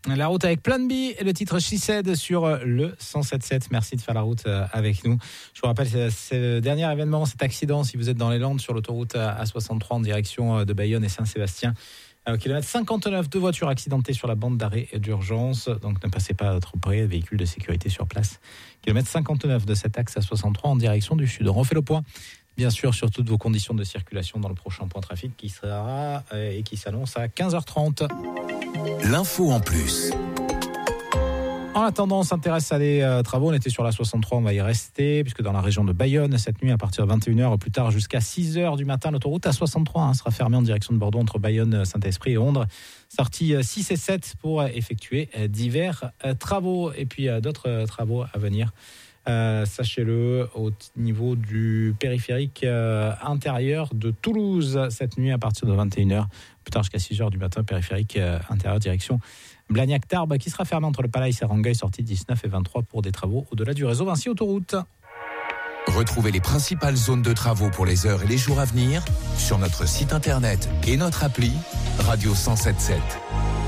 La route avec Plan B et le titre She Said sur le 107.7. Merci de faire la route avec nous. Je vous rappelle, ce dernier événement, cet accident, si vous êtes dans les Landes sur l'autoroute A63 en direction de Bayonne et Saint-Sébastien. Au kilomètre 59, 2 voitures accidentées sur la bande d'arrêt et d'urgence. Donc ne passez pas trop près, véhicules de sécurité sur place. Kilomètre 59 de cet axe A63 en direction du sud. On refait le point, bien sûr, sur toutes vos conditions de circulation dans le prochain point trafic qui sera et qui s'annonce à 15h30. L'info en plus. En attendant, on s'intéresse à des travaux. On était sur la 63, on va y rester, puisque dans la région de Bayonne, cette nuit, à partir de 21h, au plus tard jusqu'à 6h du matin, l'autoroute A63 sera fermée en direction de Bordeaux entre Bayonne, Saint-Esprit et Ondres. Sortie 6 et 7 pour effectuer divers travaux. Et puis d'autres travaux à venir. Sachez-le, au niveau du périphérique intérieur de Toulouse, cette nuit à partir de 21h, plus tard jusqu'à 6h du matin, périphérique intérieur direction Blagnac-Tarbes, qui sera fermé entre le Palais et Rangueil, sortie 19 et 23 pour des travaux au-delà du réseau Vinci Autoroute. Retrouvez les principales zones de travaux pour les heures et les jours à venir sur notre site internet et notre appli Radio 107.7.